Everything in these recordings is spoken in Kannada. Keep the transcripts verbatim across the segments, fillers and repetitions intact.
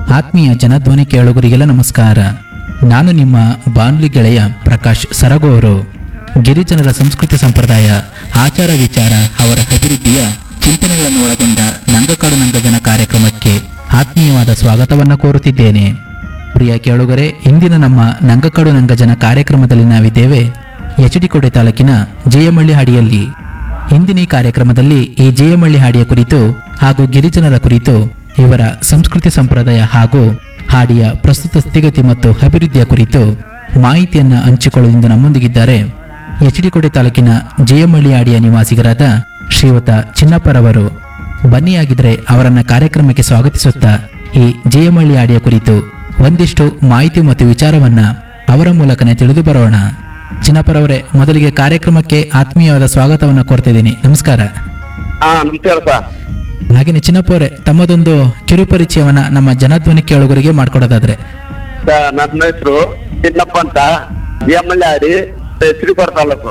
ಆತ್ಮೀಯ ಜನಧ್ವನಿ ಕೇಳುಗರಿಗೆಲ್ಲ ನಮಸ್ಕಾರ. ನಾನು ನಿಮ್ಮ ಬಾನುಲಿ ಗೆಳೆಯ ಪ್ರಕಾಶ್ ಸರಗೂರು. ಗಿರಿಜನರ ಸಂಸ್ಕೃತಿ ಸಂಪ್ರದಾಯ, ಆಚಾರ ವಿಚಾರ, ಅವರ ಅಭಿವೃದ್ಧಿಯ ಚಿಂತನೆಗಳನ್ನು ಒಳಗೊಂಡ ನಂಗಕಾಡು ನಂಗಜನ ಕಾರ್ಯಕ್ರಮಕ್ಕೆ ಆತ್ಮೀಯವಾದ ಸ್ವಾಗತವನ್ನು ಕೋರುತ್ತಿದ್ದೇನೆ. ಪ್ರಿಯ ಕೇಳುಗರೆ, ಇಂದಿನ ನಮ್ಮ ನಂಗಕಾಡು ನಂಗಜನ ಕಾರ್ಯಕ್ರಮದಲ್ಲಿ ನಾವಿದ್ದೇವೆ ಎಚ್ ಡಿ ಕೋಟೆ ತಾಲೂಕಿನ ಜಯಮಳ್ಳಿ ಹಾಡಿಯಲ್ಲಿ. ಇಂದಿನ ಈ ಕಾರ್ಯಕ್ರಮದಲ್ಲಿ ಈ ಜಯಮಳ್ಳಿ ಹಾಡಿಯ ಕುರಿತು ಹಾಗೂ ಗಿರಿಜನರ ಕುರಿತು, ಇವರ ಸಂಸ್ಕೃತಿ ಸಂಪ್ರದಾಯ ಹಾಗೂ ಹಾಡಿಯ ಪ್ರಸ್ತುತ ಸ್ಥಿತಿಗತಿ ಮತ್ತು ಅಭಿವೃದ್ಧಿಯ ಕುರಿತು ಮಾಹಿತಿಯನ್ನ ಹಂಚಿಕೊಳ್ಳುವುದರಿಂದ ನಮ್ಮೊಂದಿಗಿದ್ದಾರೆ ಎಚ್ ಡಿ ಕೋಟೆ ತಾಲೂಕಿನ ಜಯಮಳ್ಳಿ ಹಾಡಿಯ ನಿವಾಸಿಗರಾದ ಶ್ರೀಯುತ ಚಿನ್ನಪ್ಪರವರು. ಬನ್ನಿಯಾಗಿದ್ರೆ ಅವರನ್ನ ಕಾರ್ಯಕ್ರಮಕ್ಕೆ ಸ್ವಾಗತಿಸುತ್ತಾ ಈ ಜಯಮಳ್ಳಿ ಹಾಡಿಯ ಕುರಿತು ಒಂದಿಷ್ಟು ಮಾಹಿತಿ ಮತ್ತು ವಿಚಾರವನ್ನ ಅವರ ಮೂಲಕನೇ ತಿಳಿದು ಬರೋಣ. ಚಿನ್ನಪ್ಪರವರೇ, ಮೊದಲಿಗೆ ಕಾರ್ಯಕ್ರಮಕ್ಕೆ ಆತ್ಮೀಯವಾದ ಸ್ವಾಗತವನ್ನು ಕೋರ್ತಿದ್ದೀನಿ. ನಮಸ್ಕಾರ. ಹಾ ನಮಸ್ಕಾರ ಸರ್. ಹಾಗೇನೆ ಚಿನ್ನಪ್ಪ ಅವರೇ, ತಮ್ಮದೊಂದು ಕಿರುಪರಿಚಯವನ್ನ ನಮ್ಮ ಜನಧ್ವನಿ ಕೇಳುಗರಿಗೆ ಮಾಡ್ಕೊಡೋದಾದ್ರೆ. ಸರ್, ನನ್ನ ಹೆಸರು ಚಿನ್ನಪ್ಪ ಅಂತ, ಜಯಮಳ್ಳಿ ಹಾಡಿ, ಶ್ರೀಪುರ ತಾಲೂಕು.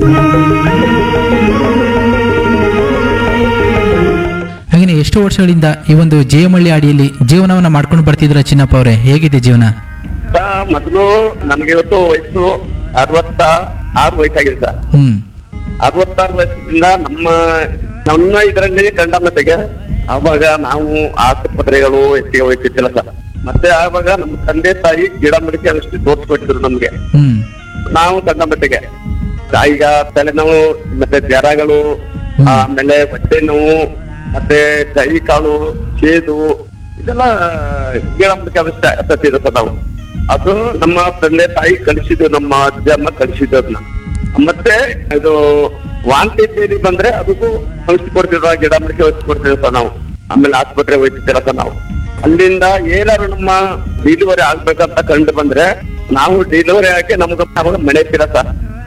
ಹಾಗೇನೆ ಎಷ್ಟು ವರ್ಷಗಳಿಂದ ಈ ಒಂದು ಜಯಮಳ್ಳಿ ಹಾಡಿಯಲ್ಲಿ ಜೀವನವನ್ನ ಮಾಡ್ಕೊಂಡು ಬರ್ತಿದ್ರ ಚಿನ್ನಪ್ಪ ಅವರೇ? ಹೇಗಿದೆ ಜೀವನ? ಸರ್, ಮೊದಲು ನಮ್ಗೆ ಇವತ್ತು ವಯಸ್ಸು ಅರವತ್ತ ಆರು ವಯಸ್ಸಾಗಿದೆ ಸರ್. ಹ್ಮ್ ಅರವತ್ತಾರು ವಯಸ್ಸಿಂದ ನಮ್ಮ ನಮ್ಮ ಇದರಲ್ಲಿ ಕಂಡ ಮಟ್ಟಿಗೆ ಆವಾಗ ನಾವು ಆಸ್ಪತ್ರೆಗಳು ಹೆಚ್ಚಿಗೆ ಹೋಗ್ತಿದ್ದಿಲ್ಲ ಸರ್. ಮತ್ತೆ ಆವಾಗ ನಮ್ಮ ತಂದೆ ತಾಯಿ ಗಿಡ ಮಡಿಕೆ ಅಷ್ಟು ತೋರಿಸ್ಕೊಟ್ಟಿದ್ರು ನಮ್ಗೆ. ಹ್ಮ್ ನಾವು ಕಂಡ ಮಟ್ಟಿಗೆ ಈಗ ತಲೆನೋವು, ಮತ್ತೆ ಜ್ವರಗಳು, ಆಮೇಲೆ ಹೊಟ್ಟೆ ನೋವು, ಮತ್ತೆ ಕೈ ಕಾಲು ಸೇದು, ಇದೆಲ್ಲ ಗಿಡ ಮಡಿಕೆ ಅವಶ್ಯ ಸತ್ತಿದ್ರು ಸರ್ ನಾವು. ಅದು ನಮ್ಮ ತಂದೆ ತಾಯಿ ಕಲಿಸಿದ್ದು, ನಮ್ಮ ಅಜ್ಜ ಅಮ್ಮ ಕಲಿಸಿದ್ದು ಅದನ್ನ. ಮತ್ತೆ ಇದು ವಾಂತಿ ಬೇದಿ ಬಂದ್ರೆ ಅದಕ್ಕೂ ಔಷಧಿ ಕೊಡ್ತಿದ್ವ, ಗಿಡ ಮಡಿಕೆ ಔಷಧಿ ಕೊಡ್ತಿದ್ವಿ ಸರ್ ನಾವು. ಆಮೇಲೆ ಆಸ್ಪತ್ರೆ ಹೋಗ್ತಿದ್ದೀರ ಸರ್ ನಾವು. ಅಲ್ಲಿಂದ ಏನಾದ್ರು ನಮ್ಮ ಡೆಲಿವರಿ ಆಗ್ಬೇಕಂತ ಕಂಡು ಬಂದ್ರೆ ನಾವು ಡೆಲಿವರಿ ಹಾಕಿ ನಮ್ಗೆ ಅವಾಗ ಮನೆ ಇರ್ತೀರ ಸರ್.